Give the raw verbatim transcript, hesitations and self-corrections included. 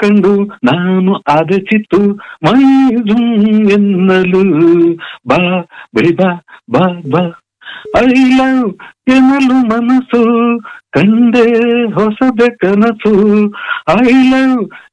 ಕಂಡು ನಾನು ಆದ ಚಿತ್ತು ಮೈ ಜುಮ್ ಎನ್ನಲು ಬಾ ಬಳಿ ಬಾ ಬಾ ಬಾ ಐ ಲವ್ ಎನ್ನಲು ಮನಸ್ಸು ಕಂಡೆ ಹೊಸದ ಕನಸು ಐ ಲವ್